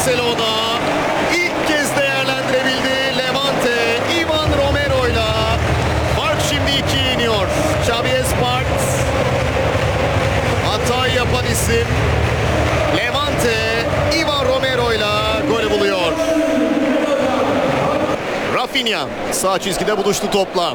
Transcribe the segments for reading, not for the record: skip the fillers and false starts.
Barcelona. İlk kez değerlendirebildi Levante. Ivan Romero'yla. Fark şimdi 2'ye iniyor. Xavi Esparz. Hata yapan isim Levante. Ivan Romero'yla golü buluyor. Rafinha sağ çizgide buluştu topla.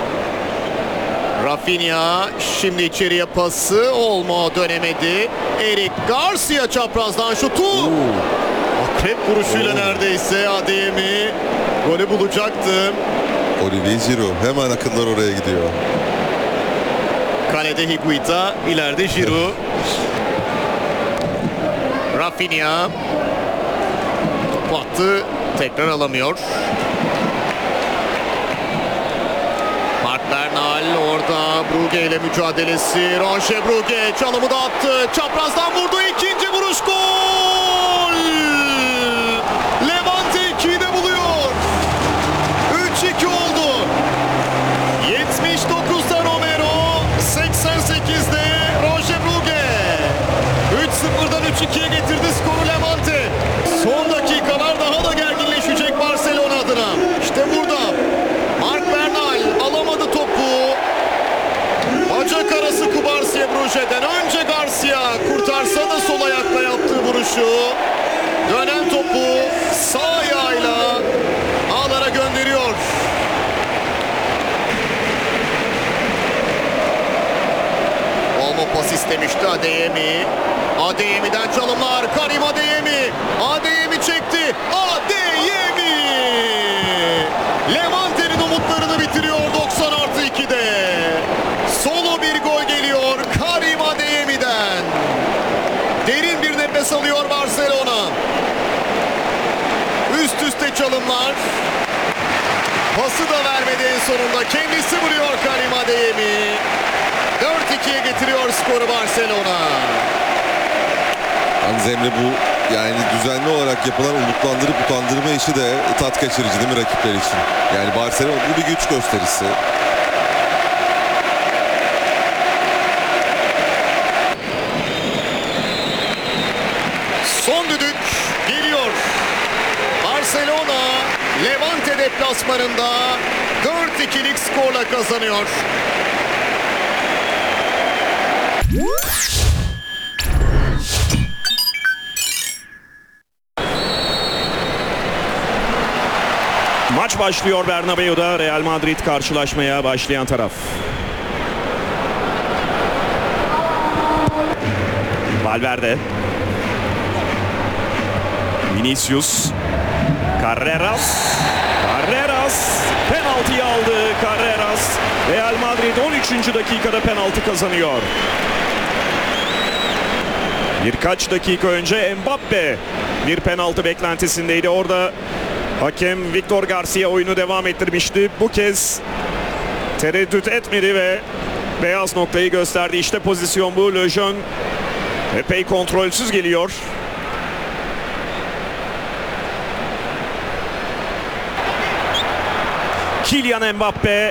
Rafinha şimdi içeriye pası. Olmo dönemedi. Eric Garcia çaprazdan şutu. Akrep vuruşuyla neredeyse Adeyemi golü bulacaktı. Olivier Giroud hemen akıllar oraya gidiyor. Kalede Higuita, ileride Giroud. Rafinha topu attı, tekrar alamıyor. Marc Bernal orada, Brugge ile mücadelesi. Ronche Brugge çalımı da attı, çaprazdan vurdu, ikinci vuruş, gol! Levante 2'yi de buluyor. 3-2 oldu. 79'da Romero, 88'de Ronche Brugge. 3-0'dan 3-2'ye getirdi skoru Levante. Son dakikalar daha da gerginleşecek Barcelona adına. İşte burada Marc Bernal alamadı topu. Bacak arası Kubarsiye Brugge'den. Önce Garcia kurtarsa da sol ayakla yaptığı vuruşu. Dönen topu sağ ayağıyla ağlara gönderiyor. Olmo pas istemişti Adeyemi. Adeyemi'den çalımlar. Karim Adeyemi. Adeyemi çekti. Adeyemi. Levante'nin umutlarını bitiriyor 90+2'de. Solo bir gol geliyor Karim Adeyemi'den. Derin bir nefes alıyor Barcelona. Üst üste çalımlar. Pası da vermedi en sonunda. Kendisi vuruyor Karim Adeyemi. 4-2'ye getiriyor skoru Barcelona. Yalnız Emre, bu yani düzenli olarak yapılan umutlandırıp utandırma işi de tat kaçırıcı değil mi rakipler için? Yani Barcelona bu bir güç gösterisi. Son düdük geliyor. Barcelona Levante deplasmanında 4-2'lik skorla kazanıyor. Maç başlıyor Bernabeu'da. Real Madrid karşılaşmaya başlayan taraf. Valverde. Vinicius. Carreras. Penaltıyı aldı Carreras. Real Madrid 13. dakikada penaltı kazanıyor. Birkaç dakika önce Mbappe bir penaltı beklentisindeydi. Orada hakem Victor Garcia oyunu devam ettirmişti. Bu kez tereddüt etmedi ve beyaz noktayı gösterdi. İşte pozisyon bu. Lejeune epey kontrolsüz geliyor. Kylian Mbappe.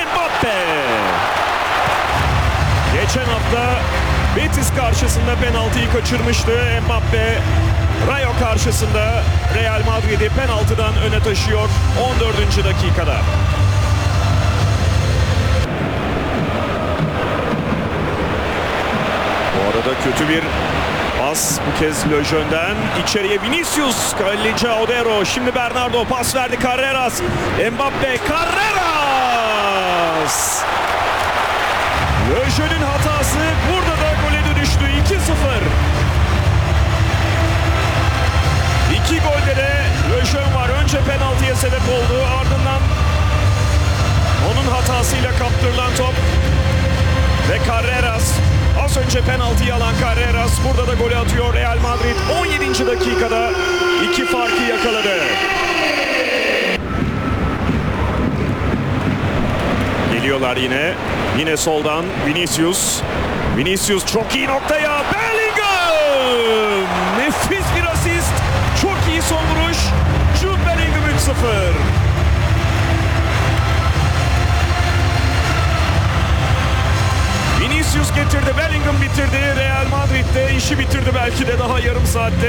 Geçen hafta Betis karşısında penaltıyı kaçırmıştı Mbappe. Rayo karşısında Real Madrid'i penaltıdan öne taşıyor 14. dakikada. Bu arada kötü bir pas bu kez Lejeune'den içeriye Vinicius, kaleci Audero, şimdi Bernardo pas verdi Carreras, Mbappe, Carreras. Lejeune'ün hatası burada da gole dönüştü. 2-0. İki golde de Lejeune var. Önce penaltıya sebep oldu. Ardından onun hatasıyla kaptırılan top. Ve Carreras, az önce penaltıyı alan Carreras burada da golü atıyor. Real Madrid 17. dakikada 2 farkı yakaladı. Geliyorlar yine. Yine soldan Vinicius. Vinicius çok iyi noktaya. Bellingham! Nefis bir asist. Çok iyi son vuruş. Jude Bellingham 3-0. Vinicius getirdi. Bellingham bitirdi. Real Madrid'de işi bitirdi belki de daha yarım saatte.